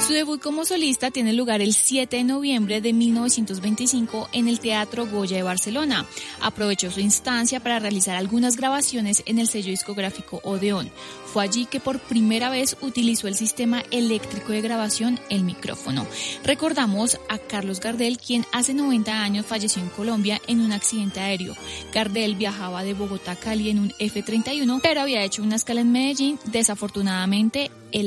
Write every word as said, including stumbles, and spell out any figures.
Su debut como solista tiene lugar el siete de noviembre de mil novecientos veinticinco en el Teatro Goya de Barcelona. Aprovechó su instancia para realizar algunas grabaciones en el sello discográfico Odeón. Fue allí que por primera vez utilizó el sistema eléctrico de grabación, el micrófono. Recordamos a Carlos Gardel, quien hace noventa años falleció en Colombia en un accidente aéreo. Gardel viajaba de Bogotá a Cali en un F treinta y uno, pero había hecho una escala en Medellín. Desafortunadamente, el